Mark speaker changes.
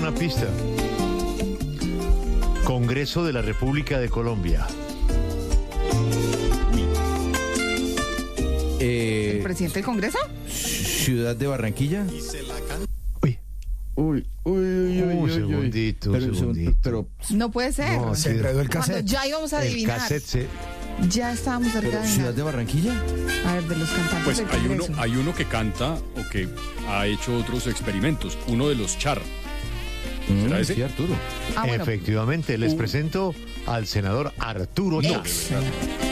Speaker 1: una pista. Congreso de la República de Colombia.
Speaker 2: ¿El presidente del Congreso?
Speaker 3: Ciudad de Barranquilla.
Speaker 1: Uy. Un segundito.
Speaker 3: Pero
Speaker 2: No puede ser.
Speaker 1: No,
Speaker 4: Se enredó el
Speaker 2: Cuando
Speaker 4: cassette.
Speaker 2: ya íbamos a
Speaker 1: el
Speaker 2: adivinar.
Speaker 1: cassette
Speaker 2: Ya estábamos cerca de
Speaker 3: Ciudad
Speaker 2: adivinar.
Speaker 3: de Barranquilla.
Speaker 2: A ver, de los cantantes
Speaker 5: Pues
Speaker 2: del Congreso.
Speaker 5: hay uno que canta o que ha hecho otros experimentos. Uno de los Char. ¿Será ese?
Speaker 3: Sí, Arturo.
Speaker 2: Ah, bueno.
Speaker 1: Efectivamente, les presento al senador Arturo Char.
Speaker 2: Excelente.